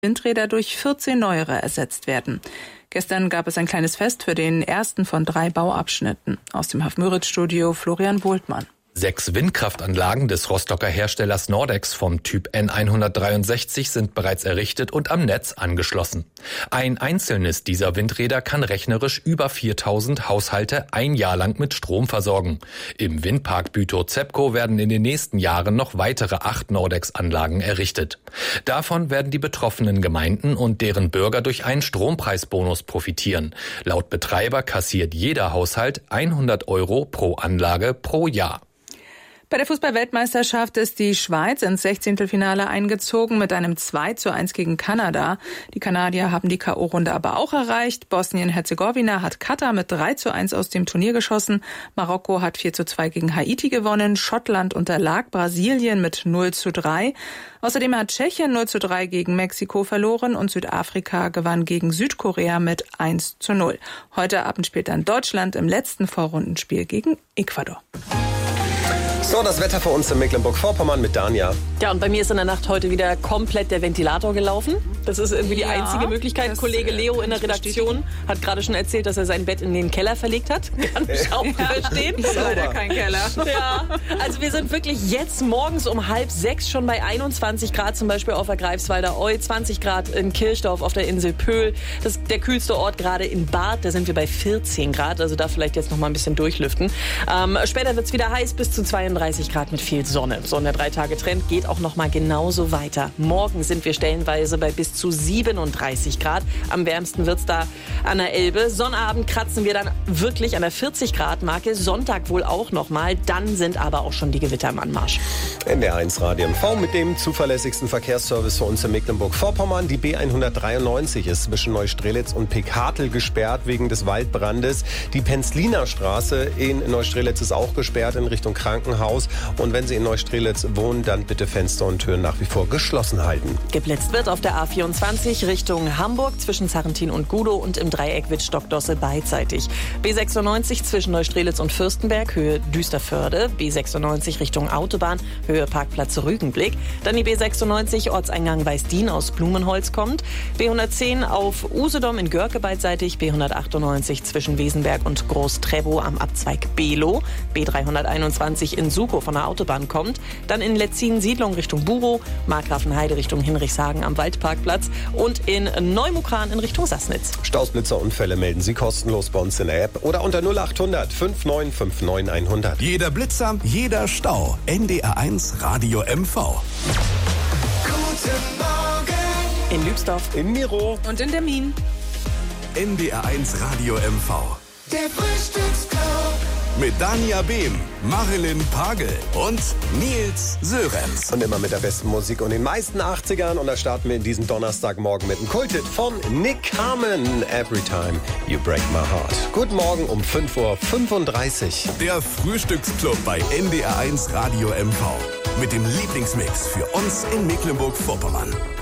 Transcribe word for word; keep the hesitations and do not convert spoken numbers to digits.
Windräder durch vierzehn neuere ersetzt werden. Gestern gab es ein kleines Fest für den ersten von drei Bauabschnitten. Aus dem Haf-Müritz-Studio Florian Bohltmann. Sechs Windkraftanlagen des Rostocker Herstellers Nordex vom Typ N hundertdreiundsechzig sind bereits errichtet und am Netz angeschlossen. Ein einzelnes dieser Windräder kann rechnerisch über viertausend Haushalte ein Jahr lang mit Strom versorgen. Im Windpark Bütow-Zepkow werden in den nächsten Jahren noch weitere acht Nordex-Anlagen errichtet. Davon werden die betroffenen Gemeinden und deren Bürger durch einen Strompreisbonus profitieren. Laut Betreiber kassiert jeder Haushalt hundert Euro pro Anlage pro Jahr. Bei der Fußball-Weltmeisterschaft ist die Schweiz ins Sechzehntelfinale eingezogen mit einem zwei zu eins gegen Kanada. Die Kanadier haben die K O-Runde aber auch erreicht. Bosnien-Herzegowina hat Katar mit drei zu eins aus dem Turnier geschossen. Marokko hat vier zu zwei gegen Haiti gewonnen. Schottland unterlag Brasilien mit null zu drei. Außerdem hat Tschechien null zu drei gegen Mexiko verloren und Südafrika gewann gegen Südkorea mit eins zu null. Heute Abend spielt dann Deutschland im letzten Vorrundenspiel gegen Ecuador. So, das Wetter für uns in Mecklenburg-Vorpommern mit Dania. Ja, und bei mir ist in der Nacht heute wieder komplett der Ventilator gelaufen. Das ist irgendwie die ja, einzige Möglichkeit. Kollege Leo in der Redaktion hat gerade schon erzählt, dass er sein Bett in den Keller verlegt hat. Kann ich auch ja, verstehen. Ist leider kein Keller. Ja, also wir sind wirklich jetzt morgens um halb sechs schon bei einundzwanzig Grad, zum Beispiel auf der Greifswalder Eu, zwanzig Grad in Kirchdorf auf der Insel Pöhl. Das ist der kühlste Ort gerade in Barth, da sind wir bei vierzehn Grad, also da vielleicht jetzt noch mal ein bisschen durchlüften. Ähm, später wird es wieder heiß, bis zu zweiunddreißig Grad mit viel Sonne. So, und der Drei-Tage-Trend geht auch noch mal genauso weiter. Morgen sind wir stellenweise bei bis zu siebenunddreißig Grad. Am wärmsten wird's da an der Elbe. Sonnabend kratzen wir dann wirklich an der vierzig Grad Marke. Sonntag wohl auch noch mal. Dann sind aber auch schon die Gewitter im Anmarsch. N D R eins Radio M V mit dem zuverlässigsten Verkehrsservice für uns in Mecklenburg-Vorpommern. Die B hundertdreiundneunzig ist zwischen Neustrelitz und Pekhartel gesperrt wegen des Waldbrandes. Die Penzliner Straße in Neustrelitz ist auch gesperrt in Richtung Krankenhaus. Und wenn Sie in Neustrelitz wohnen, dann bitte Fenster und Türen nach wie vor geschlossen halten. Geblitzt wird auf der A vierundzwanzig Richtung Hamburg zwischen Sarrentin und Gudow und im Dreieck Wittstock-Dosse beidseitig. B sechsundneunzig zwischen Neustrelitz und Fürstenberg, Höhe Düsterförde. B sechsundneunzig Richtung Autobahn, Höhe Parkplatz Rügenblick. Dann die B sechsundneunzig Ortseingang Weißdien aus Blumenholz kommt. B hundertzehn auf Usedom in Görke beidseitig. B hundertachtundneunzig zwischen Wesenberg und Groß-Trebow am Abzweig Below. B dreihunderteinundzwanzig in Sukow von der Autobahn kommt. Dann in Letzin-Siedlung Richtung Burow, Markgrafenheide Richtung Hinrichshagen am Waldparkplatz und in Neumukran in Richtung Sassnitz. Stausblitzerunfälle melden Sie kostenlos bei uns in der App oder unter null achthundert fünfundneunzig neunundfünfzig hundert. Jeder Blitzer, jeder Stau. N D R eins Radio M V. Guten Morgen. In Lübsdorf, in Miro und in der Min. N D R eins Radio M V. Der Frühstücksclub. Mit Dania Behm, Marilyn Pagel und Nils Sörenz. Und immer mit der besten Musik und den meisten achtzigern. Und da starten wir in diesem Donnerstagmorgen mit einem Kulthit von Nick Carmen. Every Time You Break My Heart. Guten Morgen um fünf Uhr fünfunddreißig. Der Frühstücksclub bei N D R eins Radio M V. Mit dem Lieblingsmix für uns in Mecklenburg-Vorpommern.